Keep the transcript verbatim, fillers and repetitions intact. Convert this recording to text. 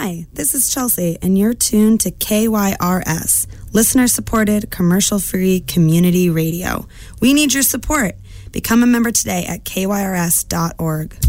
Hi, this is Chelsea, and you're tuned to K Y R S, listener-supported, commercial-free community radio. We need your support. Become a member today at K Y R S dot org.